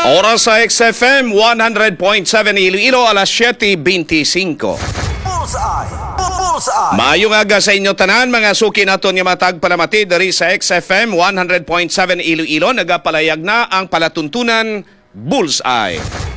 Oras sa XFM 100.7 Iloilo, alas 7:25. Maayong aga sa inyo tanan, mga suki naton nga matag palamati diri sa XFM 100.7 Iloilo. Nagapalayag na ang palatuntunan Bullseye.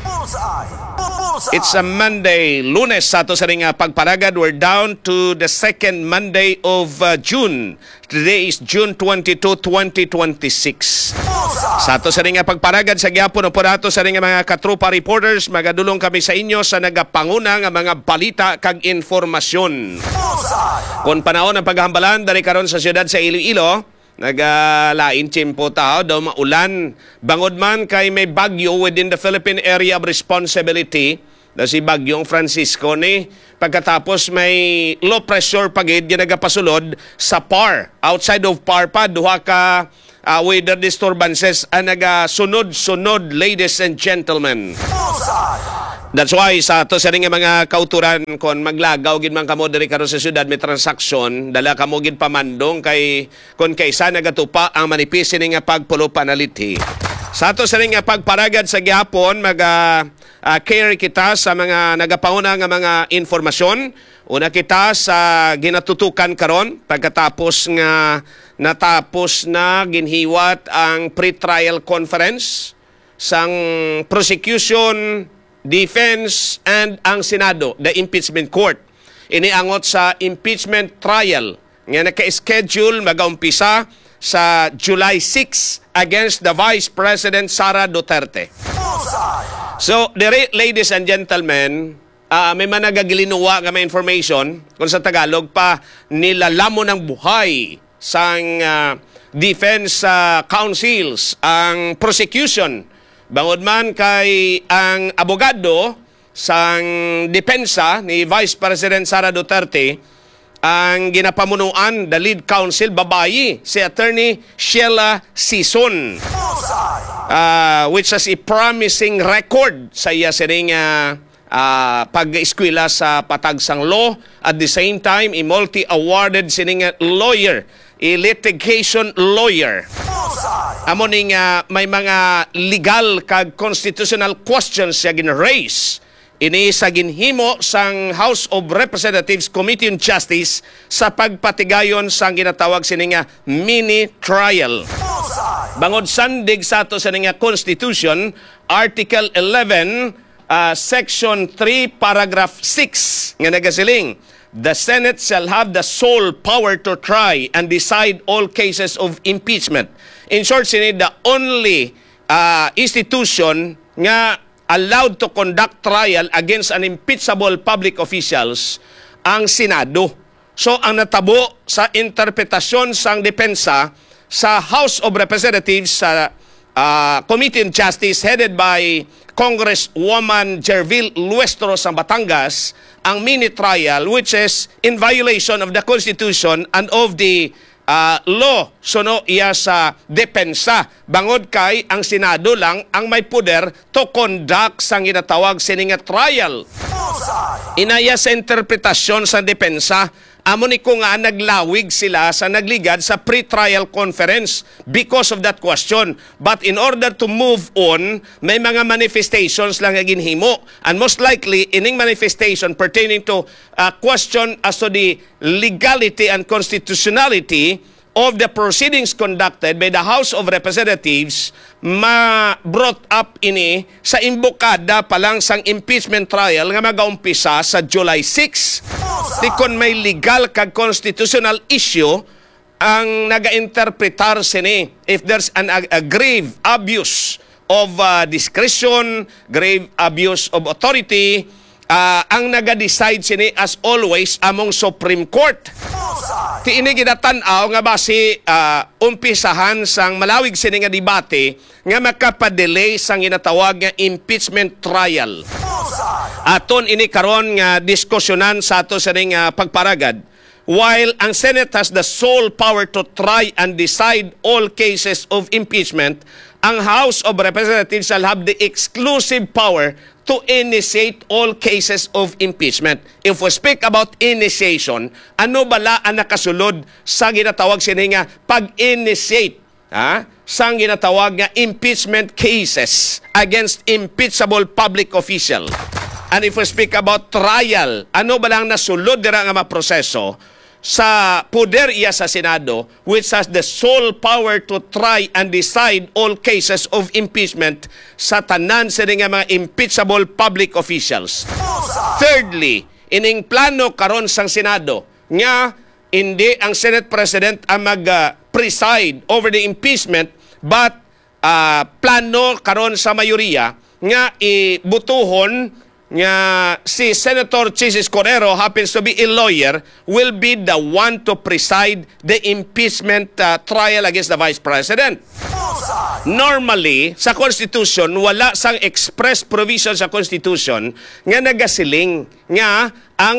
It's a Monday, Lunes sa ato sa ring pagparagad. We're down to the second Monday of June. Today is June 22, 2026. Sa ato sa ring pagparagad sa gyapon po nato sa ring mga katrupa reporters, magadulong kami sa inyo sa nagapanguna nga mga balita kag informasyon. Kung panahon ang paghambalan dari karon sa siyudad sa Iloilo, nagalain tiyempo tao daw maulan. Bangod man kay may bagyo within the Philippine Area of Responsibility na si Bagyong Francisco ni. Pagkatapos may low pressure pagid yung nagapasulod sa PAR. Outside of PAR pa, duha ka weather disturbances ang nagasunod-sunod, ladies and gentlemen. That's why sa ato sa ring mga kauturan kon maglagaw gid man kamo diri karon sa syudad may transaksyon, dala kamo gid pamandong kay kon kaysa nagatupa ang manipis ni nga pagpulo panaliti. Sa ato sa ring pagparagad sa gihapon care kita sa mga nagapauna nga mga informasyon. Una kita sa ginatutukan karon pagkatapos nga natapos na ginhiwat ang pre-trial conference sang prosecution, defense, and ang Senado, the impeachment court. Iniangot sa impeachment trial nga naka-schedule mag-umpisa sa July 6 against the Vice President Sara Duterte. So, ladies and gentlemen, may managagilinuwa nga may information kung sa Tagalog pa nilalamon ng buhay sang defense counsels ang prosecution. Bangod man kay ang abogado sang depensa ni Vice President Sara Duterte, ang ginapamunuan, the lead counsel, babayi, si Attorney Sheila Sison, which has a promising record sa iya sining pag-eskwela sa patagsang law. At the same time, a multi-awarded sining lawyer, a litigation lawyer. Amo ning may mga legal kag constitutional questions siya gin-raise ini sa ginhimo sang House of Representatives Committee on Justice sa pagpatigayon sang ginatawag sining mini trial. Bangod sandig sa ato sa ning Constitution, Article 11, Section 3, Paragraph 6 nga nagasiling, the Senate shall have the sole power to try and decide all cases of impeachment. In short, sinid the only institution nga allowed to conduct trial against an impeachable public officials ang Senado. So, ang natabo sa interpretasyon sang depensa sa House of Representatives sa Committee on Justice headed by Congresswoman Jervil Luestro sa Batangas, ang mini trial which is in violation of the Constitution and of the law. So no, iya sa depensa. Bangod kay ang Senado lang ang may poder to conduct sang ginatawag sining trial. Inaya sa interpretasyon sa depensa, amo ni ko nga naglawig sila sa nagligad sa pre-trial conference because of that question. But in order to move on, may mga manifestations lang nga ginhimo. And most likely, ining manifestation pertaining to a question as to the legality and constitutionality of the proceedings conducted by the House of Representatives brought up ini sa imbokada pa lang sang impeachment trial nga magaumpisa sa July 6. Tikon may legal kag constitutional issue ang naga-interpretar sini. If there's a grave abuse of discretion, grave abuse of authority, ang naga-decide sini as always among Supreme Court. Ti ini ginatanaw nga base umpisahan sang malawig sini nga debate nga makapadelay sang ginatawag nga impeachment trial. Aton ini karon nga diskusyonan sa ato sa ning pagparagad. While ang Senate has the sole power to try and decide all cases of impeachment, ang House of Representatives shall have the exclusive power to initiate all cases of impeachment. If we speak about initiation, ano bala ang nakasulod sa ginatawag sininga pag-initiate sang ginatawag nga impeachment cases against impeachable public official. And if we speak about trial, ano ba lang nasulod dira nga maproseso sa poder iya sa Senado, which has the sole power to try and decide all cases of impeachment sa tanan sa nga mga impeachable public officials. Thirdly, ining plano karon sang Senado nga hindi ang Senate President ang mag-preside over the impeachment, but plano karon sa mayoriya nga ibutuhon nga si Senator Chis Escudero, happens to be a lawyer, will be the one to preside the impeachment trial against the Vice President. Normally, sa Constitution, wala sang express provision sa Constitution nga nagasiling nga ang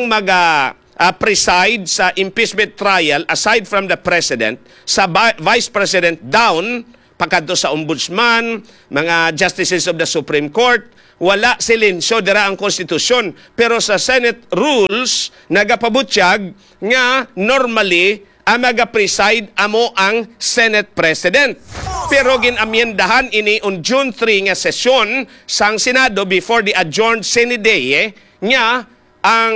preside sa impeachment trial aside from the President, sa Vice President down, pagkadto sa Ombudsman, mga Justices of the Supreme Court, wala silensyo dira ang konstitusyon. Pero sa Senate rules, nagapabutyag nga normally ang maga-preside amo ang Senate President. Pero ginamyendahan ini on June 3 nga sesyon sang Senado before the adjourned Senate Day nga ang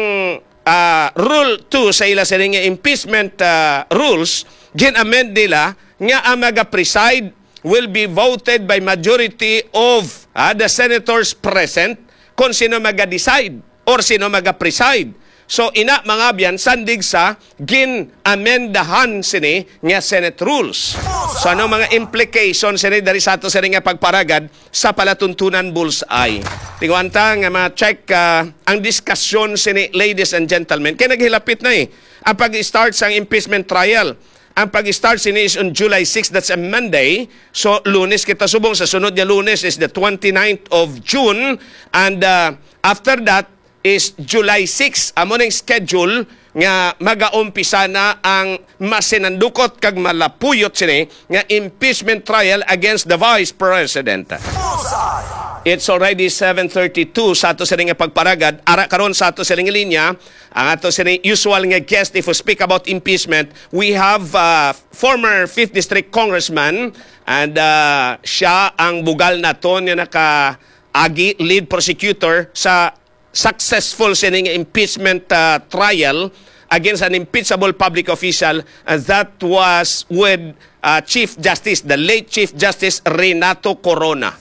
Rule 2 sa ila sa impeachment rules, ginamend nila nga ang maga-preside will be voted by majority of the senators present kung sino maga-decide or sino maga-preside. So ina mga biyan sandig sa gin-amendahan sini nga Senate rules. So ano mga implications sini dari sa ato sini nga pagparagad sa palatuntunan bullseye. Tingwanta nga ma-check ang diskusyon sini, ladies and gentlemen. Kaya naghilapit na ang pag-start sa impeachment trial. Ang pag-start sini is on July 6, that's a Monday. So, Lunes kita subong. Sa sunod niya Lunes is the 29th of June. And after that is July 6. Amo ng schedule nga mag-aumpisa na ang masinandukot kag malapuyot sini nga impeachment trial against the Vice President. It's already 7:32 sa ato sining pagparagad. Ara karon sa ato sining linya, ang ato sining usual nga guest if we speak about impeachment, we have former 5th District Congressman and siya ang bugal naton nga naka-agi lead prosecutor sa successful sining impeachment trial against an impeachable public official, that was with Chief Justice, the late Chief Justice Renato Corona.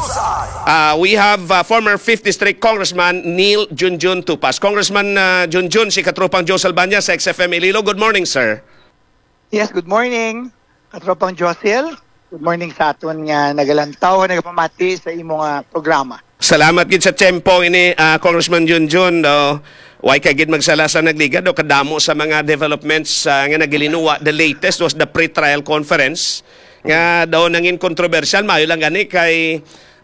We have former 5th District Congressman Neil Junjun Tupas. Congressman Junjun, si Katropang Joe Salbanya sa XFM Iloilo. Good morning, sir. Yes, good morning, Katropang Josil. Good morning sa aton nga nagalantaw, nagapamati sa imong programa. Salamat gid sa tempo ini, Congressman Junjun. Why ka gid magsala sa nagliga do kadamo sa mga developments nga nagilinuwa. The latest was the pre-trial conference nga daw nangin kontrobersyal, mayo lang gani kay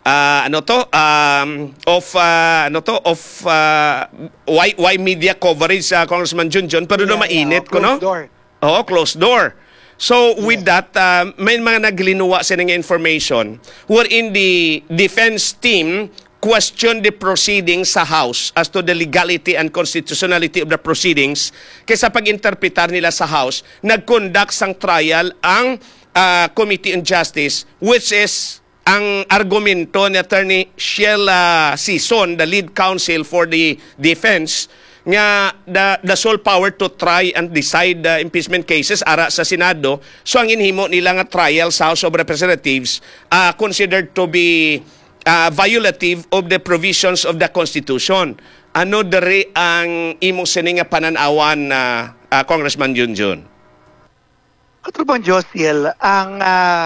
why media coverage sa Congressman Junjun, pero no mainit ko no. Closed door. So with that, may mga naglinuwa sa nga information wherein the defense team question the proceedings sa House as to the legality and constitutionality of the proceedings. Kaysa pag-interpretar nila sa House, nag-conduct sang trial ang Committee on Justice, which is ang argumento ni Attorney Sheila Sison, the lead counsel for the defense, nga the sole power to try and decide the impeachment cases ara sa Senado. So ang inhimo nila nga trial sa House of Representatives considered to be violative of the provisions of the Constitution. Ano dere ang imong sini nga pananawan Congressman Junjun? Katropang Josiel, ang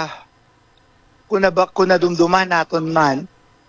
kuna dumduman naton man,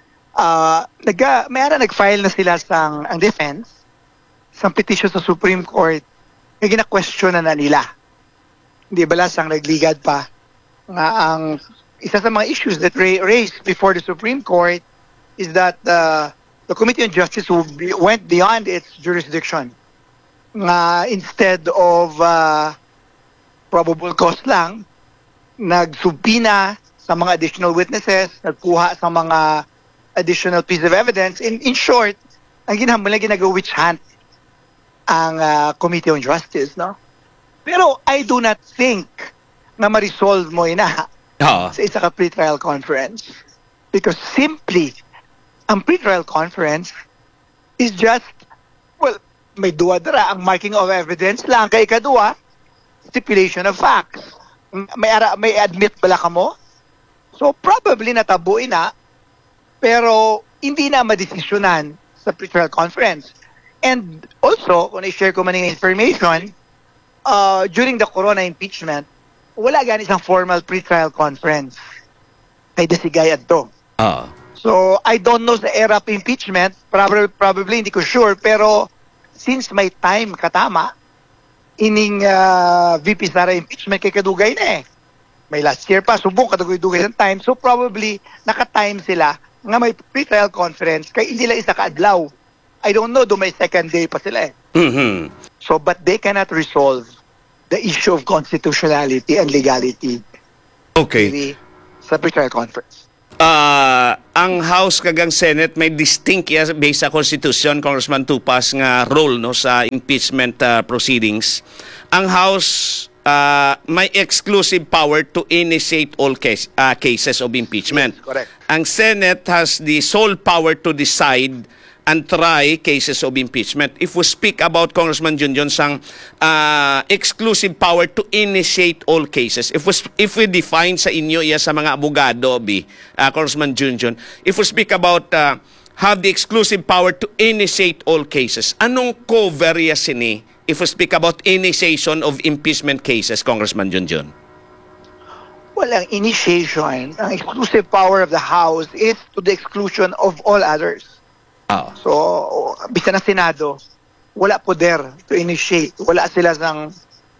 may nag-file na sila ang defense sa petition sa Supreme Court na gina-question na nila. Hindi ba lang nagligad pa nga ang isa sa mga issues that raised before the Supreme Court is that the Committee on Justice went beyond its jurisdiction. Instead of probable cause lang, nagsubpina sa mga additional witnesses, nagkuha sa mga additional piece of evidence. In short, ang ginahambal na ginag-witch hunt ang Committee on Justice, no? Pero I do not think na ma-resolve mo ina Oo. sa isa ka pre-trial conference. Because simply, ang pre-trial conference is just, well, may duwa dara, ang marking of evidence lang, kay ikaduwa, stipulation of facts. May admit bala ka mo? So probably natabuin na, pero hindi na madesisyonan sa pre-trial conference. And also, kung i-share ko man yung information, during the Corona impeachment, wala gani isang formal pre-trial conference kay Desigay adto. Oo. So, I don't know sa era of impeachment, probably hindi ko sure, pero since may time katama, ining VP Sara impeachment kay kadugay na eh. May last year pa, subong kadugay-dugay ng time, so probably naka-time sila nga may pre-trial conference kay hindi lang isa ka-adlaw. I don't know, do may second day pa sila eh. Mhm. So, but they cannot resolve the issue of constitutionality and legality Okay. really sa pre-trial conference. Ang House kagang Senate may distinct based sa Constitution, Congressman Tupas, nga role no sa impeachment proceedings. Ang House may exclusive power to initiate all cases of impeachment. Yes, correct. Ang Senate has the sole power to decide and try cases of impeachment. If we speak about Congressman Junjun sang exclusive power to initiate all cases, if we define sa inyo sa mga abogado, Congressman Junjun, if we speak about have the exclusive power to initiate all cases, anong cover sini if we speak about initiation of impeachment cases, Congressman Junjun? Well, ang initiation, ang exclusive power of the House is to the exclusion of all others. Oh. So, bisa ng Senado, wala poder to initiate. Wala sila ng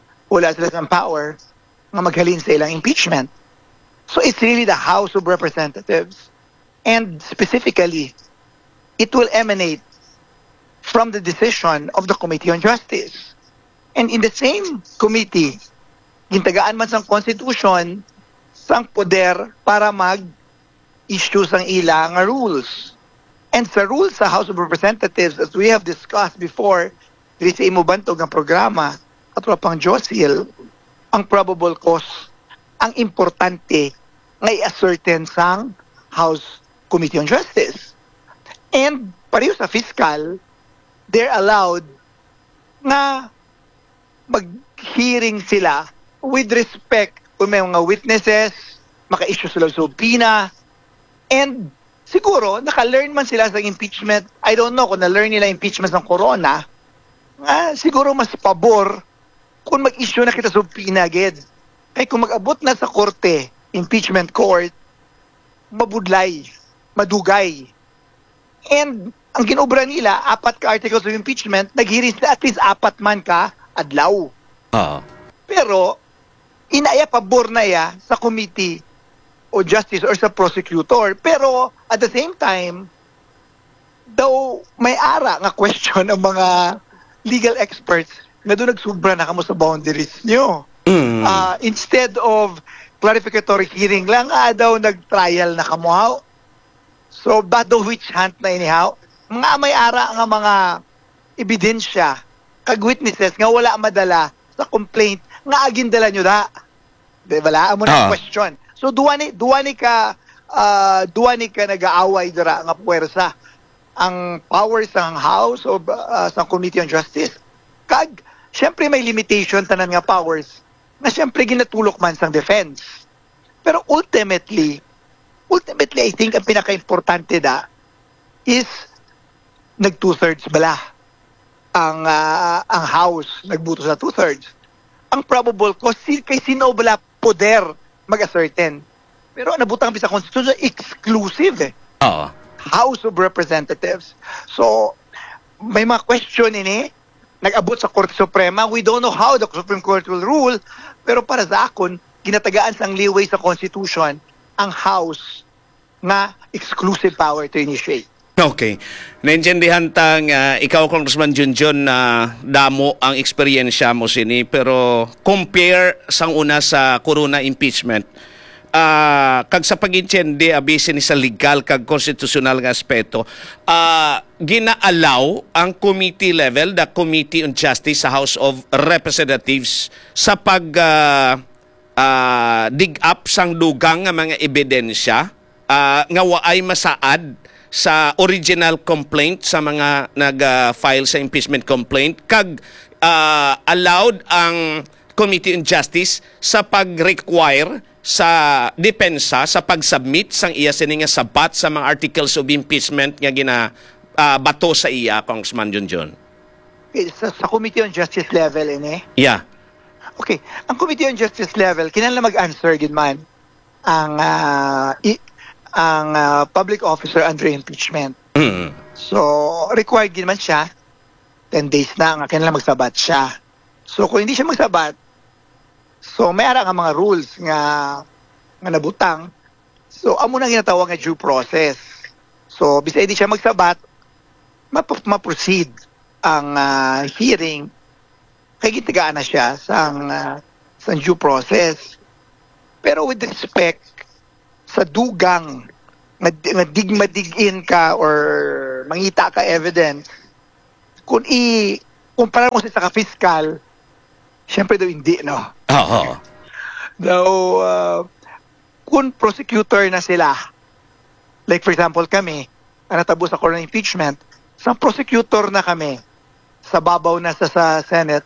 power na maghalin sa ilang impeachment. So, it's really the House of Representatives. And specifically, it will emanate from the decision of the Committee on Justice. And in the same committee, gintagaan man sa Constitution, sang poder para mag-issue sang ilang rules. And sa rules sa House of Representatives, as we have discussed before, diri sa imubantog ng programa at wala pang Josil, ang probable cause, ang importante nga i-ascertain sang House Committee on Justice. And pareho sa fiscal, they're allowed na mag-hearing sila with respect kung may mga witnesses, maka-issue sila sa subpoena, and siguro, naka-learn man sila sa impeachment. I don't know kung na-learn nila impeachment ng corona. Siguro mas pabor kung mag-issue na kita subpoena agad. Kaya kung mag-abot na sa korte, impeachment court, mabudlay, madugay. And ang ginobra nila, 4 ka articles of impeachment, naghiris na at least 4 man ka adlaw. Pero, inaya pabor na sa committee o justice or sa prosecutor. Pero at the same time, daw may ara nga question ng mga legal experts na doon nagsubra na kamo sa boundaries nyo. Instead of clarificatory hearing lang, daw nag-trial na kamo. So, daw witch hunt na anyhow. Mga may ara nga mga ebidensya, kag witnesses nga wala madala sa complaint nga agin dala nyo da. Diba la? Amo na question. So duwa ni ka nag-aaway dira nga puwersa ang powers ng House o sa Committee on Justice. Kag syempre may limitation tanan nga powers na syempre ginatulok man sang defense. Pero ultimately I think ang pinaka-importante is nag 2/3 bala ang House nagbuto sa 2/3. Ang probable cause kay sino bala poder mag-ascertain. Pero nabutang sa Constitution, exclusive House of Representatives. So, may mga question ini, nag-abot sa Korte Suprema. We don't know how the Supreme Court will rule, pero para sa akon, ginatagaan sang leeway sa Constitution ang House na exclusive power to initiate. Okay. Naintindihan tang ikaw, Congressman Junjun, na damo ang eksperyensya mo sini, pero compare sang una sa corona impeachment, kag sa pag-intindi, abisin ni sa legal kag constitutional nga aspeto, ginaalaw ang committee level, the Committee on Justice sa House of Representatives, sa dig up sang dugang nga mga ebidensya nga waay masaad sa original complaint sa mga nag-file sa impeachment complaint kag allowed ang Committee on Justice sa pag-require sa depensa sa pag-submit sang iya sini nga sabat sa mga articles of impeachment nga bato sa iya, Congressman Junjun. Okay, sa Committee on Justice level, Yeah. Okay, ang Committee on Justice level, kinahanglan mag-answer gid man ang public officer under impeachment. Mm. So, required gid man siya, 10 days na ang kinahanglan magsabat siya. So, kung hindi siya magsabat, so may ara nga mga rules nga nabutang. So, amo na ginatawag nga due process. So, bisay di siya magsabat, ma-proceed ang hearing kay gitagaan na siya sa due process. Pero with respect sa dugang nga madig-in ka or mangita ka evidence, kung kumpara mo sa ka-fiscal, syempre daw hindi, no? Oo. Daw, kung prosecutor na sila, like for example kami, ang natabo sa court ng impeachment, sa prosecutor na kami, sa babaw na sa Senate,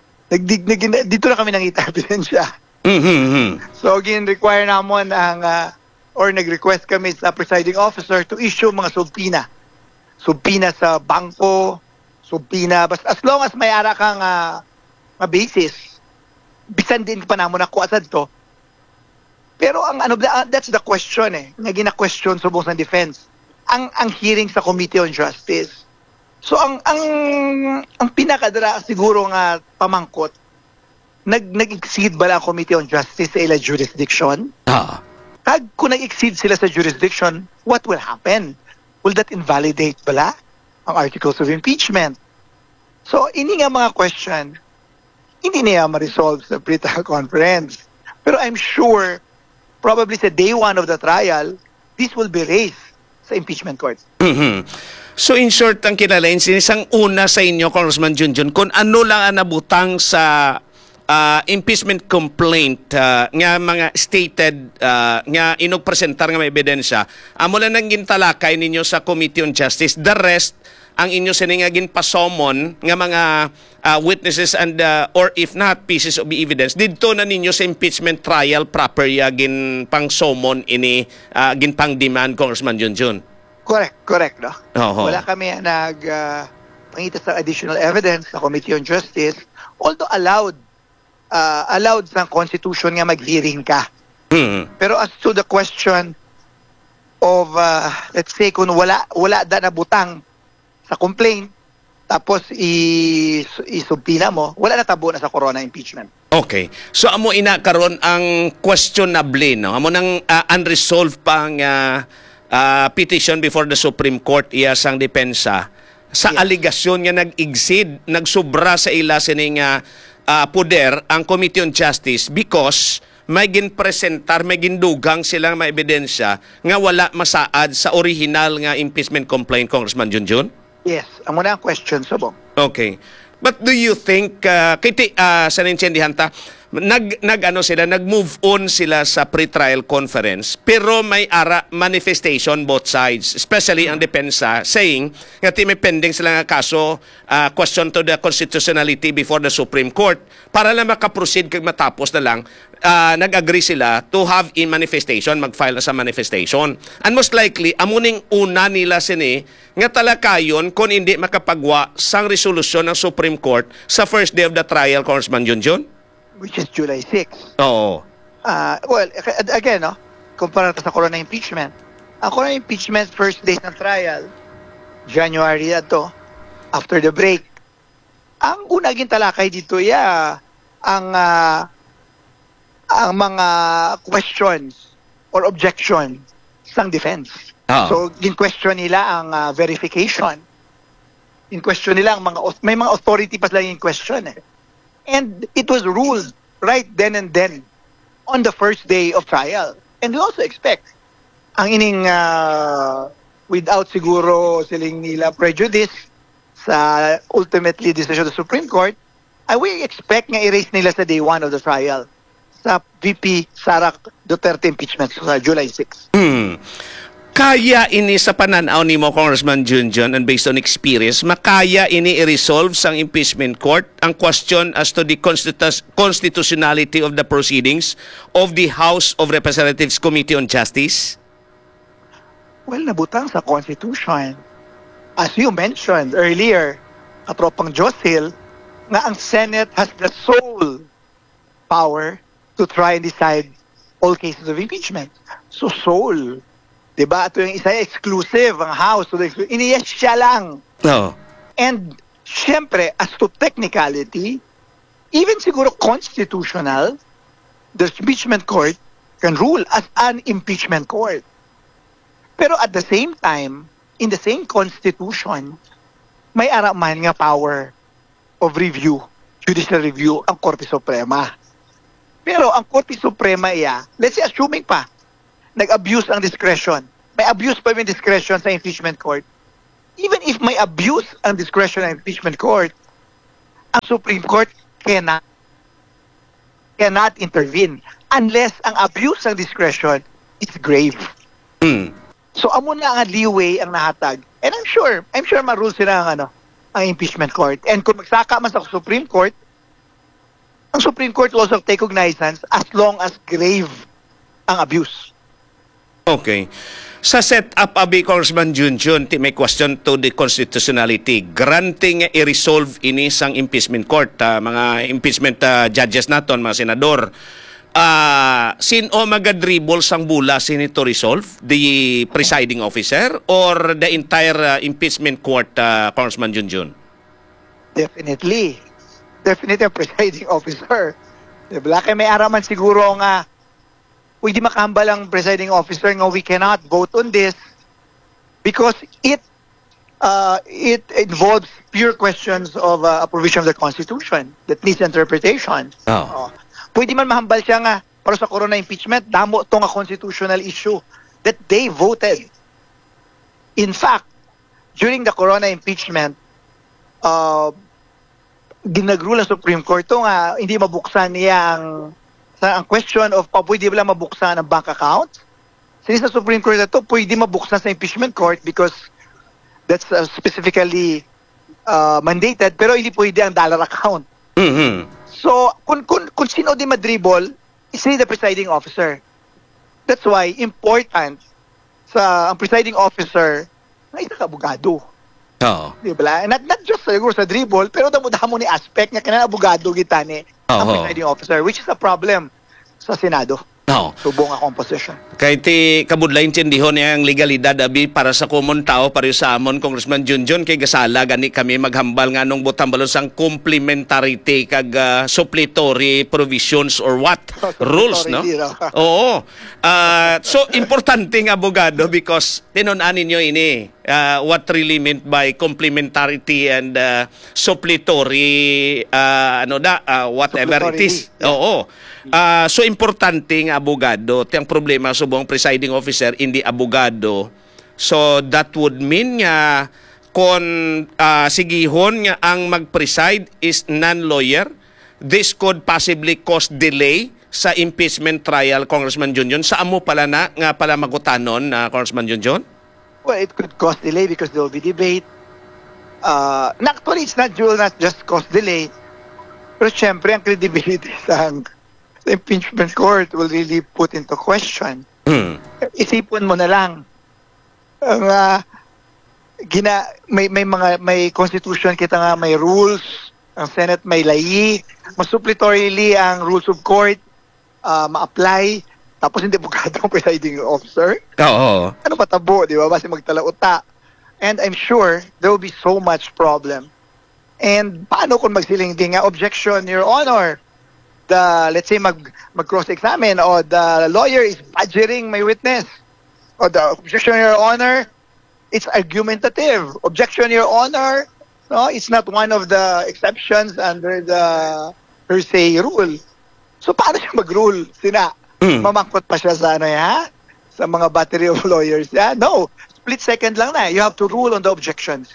dito na kami nangita ebidensya. Mm-hmm. So, gin-require namon or nag-request kami sa presiding officer to issue mga subpoena. Subpoena sa bangko, subpoena, basta as long as may ara kang basis, bisan din pa namon ako asad to. Pero that's the question nga gina-question sa buong defense. Ang hearing sa Committee on Justice. So ang pinakadara siguro nga pamangkot, nag-exceed ba ang Committee on Justice sa ila jurisdiction? Kag kung nag-exceed sila sa jurisdiction, what will happen? Will that invalidate bala ang articles of impeachment? So ini nga mga question, hindi niya ma-resolve sa pre-trial conference. Pero I'm sure, probably sa day 1 of the trial, this will be raised sa impeachment court. Mm-hmm. So in short, ang kinalain, sinisang una sa inyo, Congressman Junjun, kung ano lang ang nabutang sa impeachment complaint nga mga stated nga inugpresentar nga may ebidensya, amo lang nang gintalakay ninyo sa Committee on Justice. The rest, ang inyo siningagin pasomon nga mga witnesses and or if not pieces of evidence didto na ninyo sa impeachment trial proper gin pang somon ini gin pang demand, Congressman Junjun. Correct, no? Oho. Wala kami pangita sa additional evidence sa Committee on Justice, although allowed sa Constitution nga mag-hearing ka. Pero as to the question of let's say kung wala na butang sa complaint tapos isubpina mo, wala na tabo na sa corona impeachment. Okay. So amo ina karon ang questionable, no? Amo nang unresolved pang petition before the Supreme Court iya sang depensa sa aligasyon nga nag-exceed, nagsubra sa ila sining poder ang Committee on Justice because may ginpresentar, may gindugang silang may ebidensya nga wala masaad sa original nga impeachment complaint, Congressman Junjun? Yes, ang muna ang question subong. Okay. But do you think sa nintindihan ta nag-move on sila sa pre-trial conference pero may manifestation both sides, especially ang depensa saying nga may pending sila nga kaso question to the constitutionality before the Supreme Court para lang makaproceed kag matapos na lang nag-agree sila to have in manifestation, mag-file na sa manifestation. And most likely amuning una nila sini nga talakayon kung hindi makapagwa sang resolusyon ng Supreme Court sa first day of the trial, Congressman Junjun? Which is July 6. Oo. Well, again, no, kumpara sa corona impeachment. Ang corona impeachment, first day ng trial, January to, after the break. Ang una gintalakay dito, ang mga questions or objections sang defense. So, in-question nila ang verification. In-question nila ang may mga authority pa sila in-question And it was ruled right then and then on the first day of trial. And we also expect ang ining without siguro siling nila prejudice sa ultimately decision of the Supreme Court, we expect nga i-raise nila sa day 1 of the trial sa VP Sara Duterte impeachment sa July 6. Kaya ini sa pananaw ni mo, Congressman Junjun, and based on experience, makaya ini i-resolve sang impeachment court ang question as to the constitutionality of the proceedings of the House of Representatives Committee on Justice? Well, nabutang sa Constitution. As you mentioned earlier, katropang Josil, nga ang Senate has the sole power to try and decide all cases of impeachment. So sole. Diba? Ito yung isa exclusive, ang House. So, iniyes siya lang. No. And, syempre, as to technicality, even siguro constitutional, the impeachment court can rule as an impeachment court. Pero at the same time, in the same constitution, may araman nga power of review, judicial review, ang Korte Suprema. Pero ang Korte Suprema let's say assuming pa, nag-abuse ang discretion. May abuse pa yung discretion sa impeachment court. Even if may abuse ang discretion ng impeachment court, ang Supreme Court cannot intervene unless ang abuse ng discretion is grave. So amo na ang leeway ang nahatag. And I'm sure ma-rule sila ang impeachment court. And kung magsaka man sa Supreme Court, ang Supreme Court will also take cognizance as long as grave ang abuse. Okay. Sa setup abi, Congressman Junjun, may question to the constitutionality. Granting i-resolve ini sang impeachment court, mga impeachment judges naton, mga senador. Sino magadribble sang bula to resolve? The presiding officer or the entire impeachment court, Congressman Junjun? Definitely a presiding officer. Diba? Kaya may araman siguro nga pwede makahambal ang presiding officer nga we cannot vote on this because it involves pure questions of a provision of the Constitution that needs interpretation. Pwede man mahambal siya nga para sa corona impeachment, damo to nga constitutional issue that they voted. In fact, during the corona impeachment, ginagrule ang Supreme Court to nga hindi mabuksan niya ang question of pwede ba lang mabuksan ang bank account. Since sa Supreme Court ito, pwede mabuksan sa impeachment court because that's specifically mandated, pero hindi pwede ang dollar account. So, kung sino di madribble, is the presiding officer. That's why important sa ang presiding officer na isa ka abogado. Diba? Not just siguro sa dribble, pero damo ni aspect nga kanang abogado kita ni ang presiding officer, which is a problem sa Senado. Subong nga composition. Kaya ti kabudlay intindihon niya ang legalidad abi para sa common tao pareho sa amon, Congressman Junjun, kay gasala gani kami maghambal nga nung butambalon sang complementarity kag supplementary provisions or what rules, no? Oo. So importante nga abogado because tinunan ninyo ini what really meant by complementarity and supplementary whatever it is. Yeah. Oo. So importante nga abogado, tiyang problema sa buong presiding officer hindi abogado. So that would mean nga kung sigihon nga ang mag-preside is non-lawyer, this could possibly cause delay sa impeachment trial, Congressman Junjun. Sa amo pala na nga pala magutanon, Congressman Junjun? Well, it could cause delay because there will be debate. Actually, it's not just cause delay, pero syempre ang credibility sa impeachment court will really put into question. Isipon mo na lang may constitution kita nga, may rules, ang Senate may layi, mas suppletorily ang rules of court ma-apply, tapos hindi abogado ang presiding officer. Ano matabo, di ba? Basta magtalauta. And I'm sure there will be so much problem. And paano kung magsilingding nga objection, Your Honor? Let's say mag-cross-examine or the lawyer is badgering my witness. Or the objection, Your Honor, it's argumentative. Objection, Your Honor, no, it's not one of the exceptions under the per se rule. So paano siya mag-rule? Mamangkot pa siya sa sa mga battery of lawyers. No, split second lang na. You have to rule on the objections.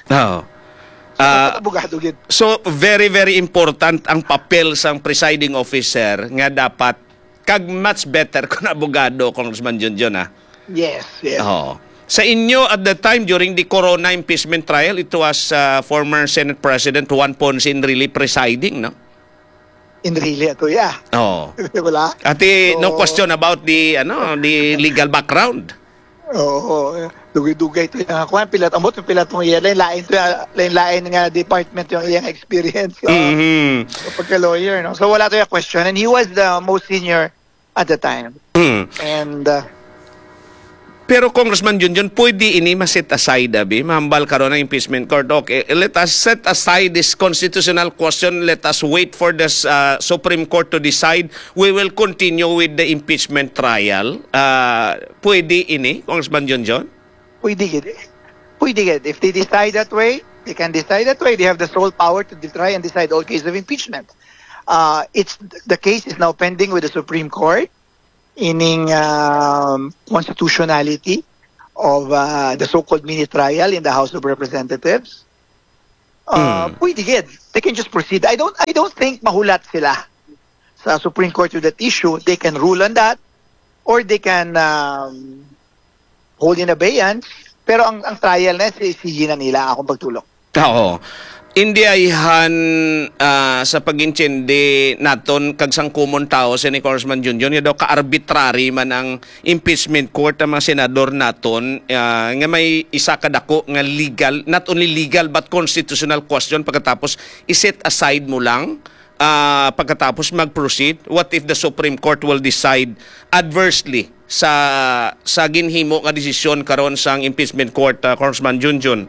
So very very important ang papel sang presiding officer nga dapat kag much better kung abogado, Congressman Junjun, ha? Yes, yes. Oo. Sa inyo, at the time, during the Corona impeachment trial, it was former Senate President Juan Ponce really presiding, no? In really, ito, yeah. Oo. Wala? At no question about the legal background. Oo. Dugay-dugay ito yung kuwan. Pilat amot, yung pilat mong iya. Lain-lain nga department yung iyang experience. Pagka-lawyer, no? So wala ito yung question. And he was the most senior at the time. And pero Congressman Junjun, pwede ini ma-set aside, abi? Mahambal karon ng impeachment court. Okay, let us set aside this constitutional question. Let us wait for the Supreme Court to decide. We will continue with the impeachment trial. Pwede ini, Congressman Junjun? pwede gid. Pwede gid. If they decide that way, they can decide that way. They have the sole power to try and decide all cases of impeachment. The case is now pending with the Supreme Court ining constitutionality of the so-called mini trial in the House of Representatives. Pwede gid. They can just proceed. I don't think mahulat sila sa Supreme Court with that issue. They can rule on that or they can hold in abeyance. Pero ang trial na sige na nila akong pagtulong. Oo. Hindi ayhan sa pag-intindi naton kag sang common tao si Congressman Junjun daw ka-arbitrary man ang impeachment court ang mga senador naton nga may isa kadako nga legal, not only legal but constitutional question pagkatapos iset aside mo lang pagkatapos mag-proceed. What if the Supreme Court will decide adversely sa ginhimo nga desisyon karon sang impeachment court, Congressman Junjun?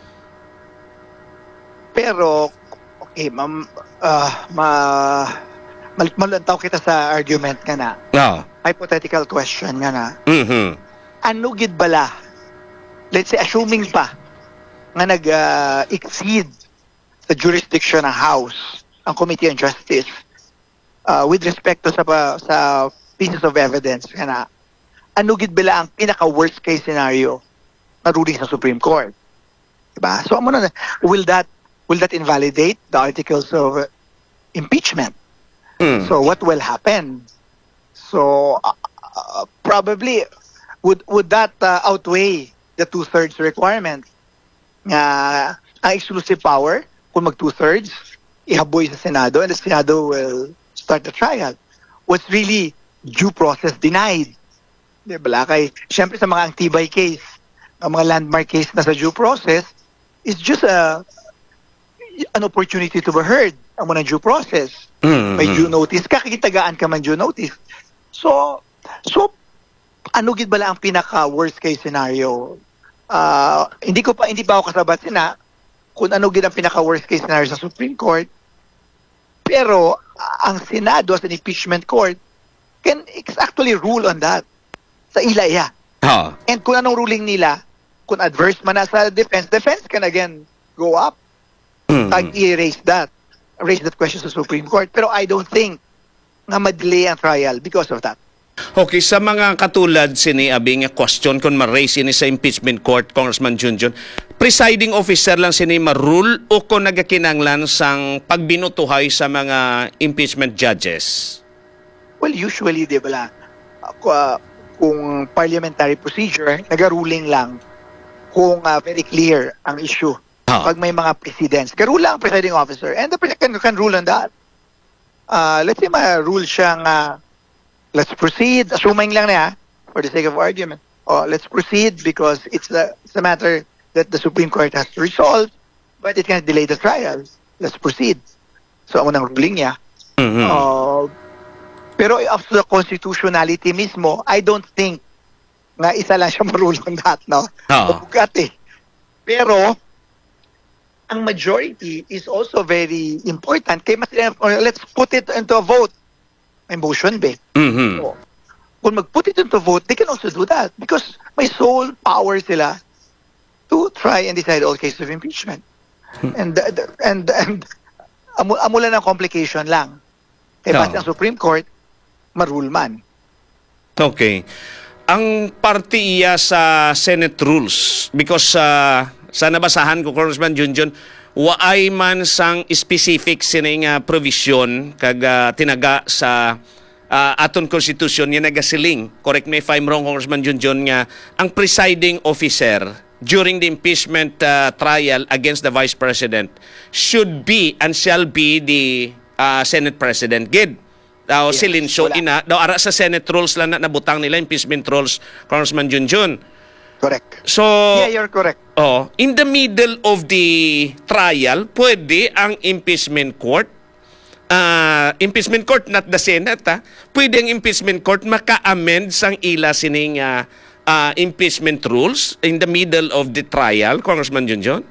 Pero, okay, malantaw kita sa argument nga na. No. Hypothetical question nga na. Mm-hmm. Ano gid bala? Let's say, assuming pa nga nag-exceed sa jurisdiction ng House, ang Committee on Justice, with respect to sa pieces of evidence nga na, ano gid bala ang pinaka-worst case scenario na ruling sa Supreme Court? Diba? So, will that invalidate the articles of impeachment? So what will happen? So probably would that outweigh the 2/3 requirement? Ang exclusive power kung mag 2/3 ihaboy sa Senado and the Senado will start the trial. Was really due process denied? Diba? Kay syempre sa mga Antibay case, ang mga landmark case na sa due process is just an opportunity to be heard ang mga due process. May due notice, kakikitagaan ka man due notice. So ano gid bala ang pinaka worst case scenario? Hindi pa ako kasabat sina kung ano gid ang pinaka worst case scenario sa Supreme Court. Pero ang Senado as an impeachment court can actually rule on that sa ilaya. And kung anong ruling nila, kung adverse man na sa defense can again go up. Raise that question sa Supreme Court. Pero I don't think nga ma-delay ang trial because of that. Okay, sa mga katulad sini abing question kung ma-raise ini sa impeachment court, Congressman Junjun, presiding officer lang sini ma-rule o kung nagakinanglan sang pagbinutuhay sa mga impeachment judges? Well, usually, di ba kung parliamentary procedure, naga-ruling lang kung very clear ang issue. Pag may mga presidents, karula ang presiding officer and the president can rule on that. Let's say ma-rule siyang let's proceed, assuming lang na for the sake of argument. Let's proceed because it's a matter that the Supreme Court has to resolve, but it can delay the trial. Let's proceed. So ang unang ruling niya. Pero up to the constitutionality mismo, I don't think na isa lang siya marule on that, no? Mabugat eh. Pero ang majority is also very important. Let's put it into a vote. May motion ba? So, kung mag-put it into a vote, they can also do that because may sole power sila to try and decide all cases of impeachment. And amula ng complication lang. Kaya ang Supreme Court, marule man. Okay. Ang parte iya sa Senate rules because sa nabasahan ko, Congressman Junjun, waay man sang specific sining provision kag tinaga sa aton konstitusyon nga nagasiling, correct me if I'm wrong, Congressman Junjun, nga ang presiding officer during the impeachment trial against the Vice President should be and shall be the Senate President. Gid. Yes, Silencio wala. ina. Daw ara sa Senate rules lang na nabutang nila, impeachment rules, Congressman Junjun. Correct. So, Yeah, you're correct. in the middle of the trial, pwede ang impeachment court, not the Senate, pwede ang impeachment court maka-amend sang ila sining impeachment rules in the middle of the trial, Congressman Junjun?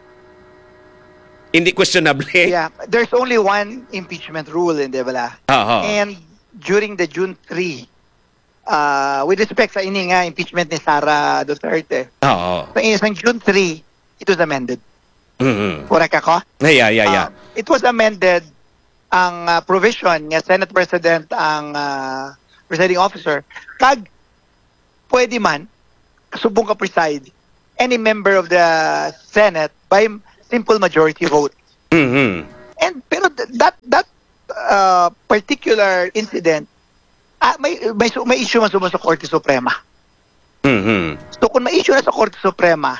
Hindi questionable. Yeah, there's only one impeachment rule, hindi ba? And during the June 3, with respect sa ini nga impeachment ni Sara Duterte, Oo. sa isang June 3, it was amended. Mm-hmm. Correct ako? Yeah. It was amended ang provision nga Senate President ang presiding officer. Kag pwede man, kasubong ka preside, any member of the Senate by simple majority vote. Mm-hmm. And pero that particular incident, may issue man sa Korte Suprema. Mm-hmm. So kung may issue na sa Korte Suprema,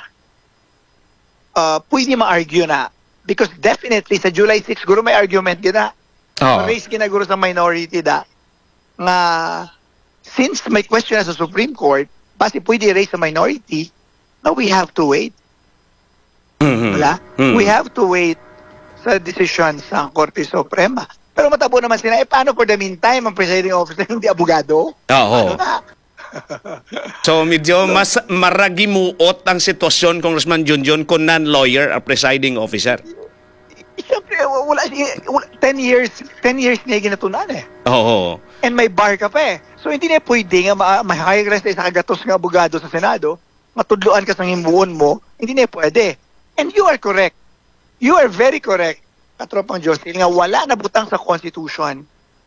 pwede ma-argue na. Because definitely sa July 6, guro may argument yun na. Raise kinaguro sa minority da. Nga, since may question na sa Supreme Court, basi pwede raise sa minority, now we have to wait. Mm-hmm. Wala? Mm-hmm. We have to wait sa desisyon sa Korte Suprema. Pero matabo naman sila, paano for the meantime ang presiding officer hindi abogado? Ano na? So medyo mas maragimuot ang sitwasyon, Congressman Junjun, kung non-lawyer ang presiding officer. Siyempre, wala 10 years niya ginatunan eh. Oo. And may bar ka pa eh. So hindi na pwede nga ma-high risk sa kagatos nga abogado sa Senado, matudluan ka sa himbuon mo, hindi na pwede. And you are correct. You are very correct, Katropang Jocelyn, nga wala na butang sa Constitution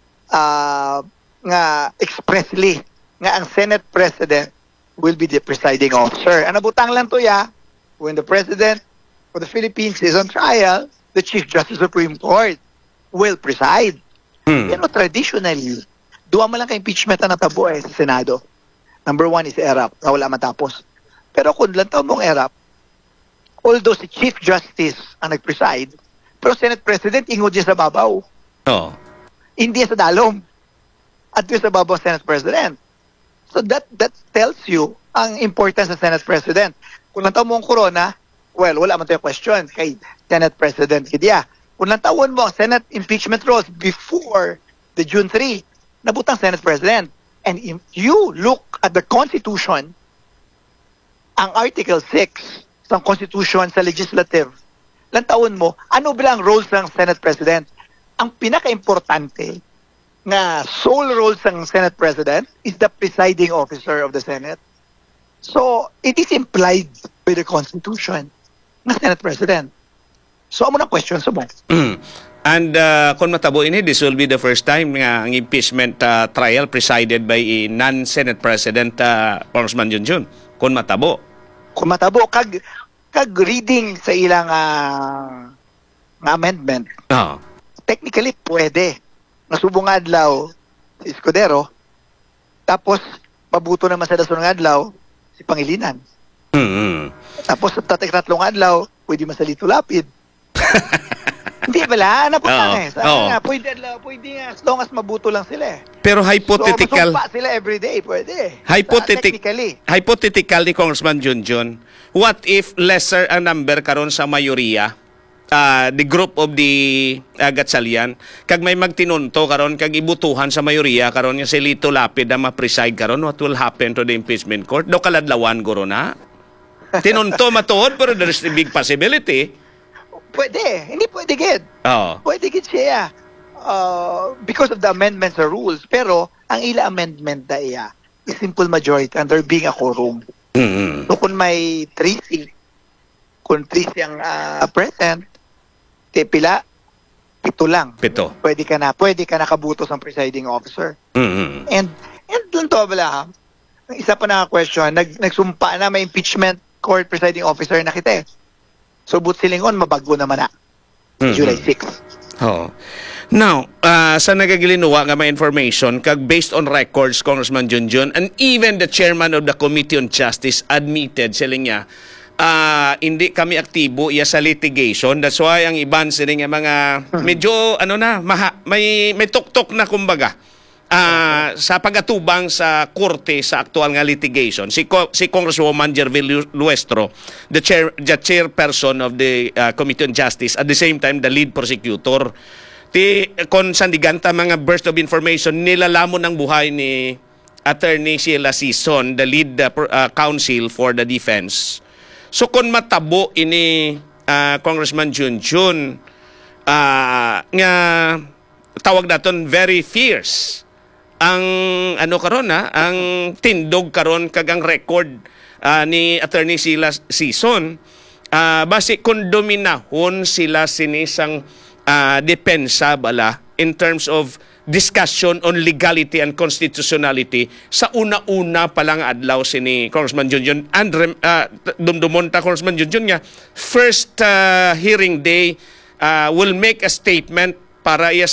nga expressly nga ang Senate President will be the presiding officer. Ang nabutang lang to when the President of the Philippines is on trial, the Chief Justice of the Supreme Court will preside. Pero traditionally, duwa mo lang ka impeachment na natabo sa Senado. Number 1 is ERAP, na wala matapos. Pero kung lang taon mong ERAP, although si Chief Justice ang nag-preside, pero Senate President, ingod niya sa babaw. Hindi sa dalom. At sa babaw Senate President. So that tells you ang importance sa Senate President. Kung lang taon mo ang corona, well, wala man tayo question kay Senate President Kidia. Kung lang taon mo ang Senate impeachment rules before the June 3, nabutang Senate President. And if you look at the Constitution, ang Article 6 sa Constitution sa Legislative, lang taon mo, ano ba ang roles ng Senate President? Ang pinaka-importante na sole role ng Senate President is the presiding officer of the Senate. So, it is implied by the Constitution ng Senate President. So, amo na questions mo. And kung matabo ini, this will be the first time nga ang impeachment trial presided by a non-Senate President, Congressman Junjun. Kung matabo. Kung matabo, kag reading sa ilang amendment, technically pwede. Nasubong nga adlaw si Escudero, tapos mabuto naman sa dasunong adlaw si Pangilinan. Tapos sa tatlong adlaw, pwede masalito lapid. Hindi pala, naputang Pwede nga, as long as mabuto lang sila eh. Pero hypothetical. So, masumpa sila everyday, pwede. Hypothetical ni Congressman Junjun, what if lesser ang number karon sa mayoriya, the group of the Gatchalian, kag may magtinunto karon kag ibutuhan sa mayoriya karon yung si Lito Lapid na ma-preside karon, what will happen to the impeachment court? Do kaladlawan guro na. Tinunto matuod, pero there's a big possibility. Pwede. Hindi pwede gid. Pwede gid siya. Because of the amendments or rules. Pero, ang ila amendment na iya is simple majority and there being a quorum. So, kung may 3C, kung 3C ang present, pila, 7 lang. 7. Pwede ka na kabuto sa presiding officer. And doon to, bala, ang isa pa na question, nagsumpa na may impeachment court presiding officer na kita eh. So, but silingon, mabago naman na. July 6. Oh. Now, sa nagagilinuwa nga may information, kag based on records, Congressman Junjun, and even the chairman of the Committee on Justice admitted, sila niya, hindi kami aktibo iya sa litigation. That's why ang iban sila nga mga medyo, may tuktok na kumbaga. Sa pagatubang sa korte sa aktual nga litigation, si Congresswoman Jervil Luestro, the chairperson of the Committee on Justice, at the same time the lead prosecutor, kon sandiganta mga burst of information, nilalamon ng buhay ni Attorney Sheila Sison, the lead counsel for the defense. So kon matabo ini Congressman Junjun, nga tawag naton very fierce ang ang tindog karon kagang record ni Attorney Sheila Sison, base kondominahon sila sinisang depensa bala in terms of discussion on legality and constitutionality sa una-una palang adlaw sini Congressman Junjun and dumdumon ta Congressman Junjun nga first hearing day will make a statement para iya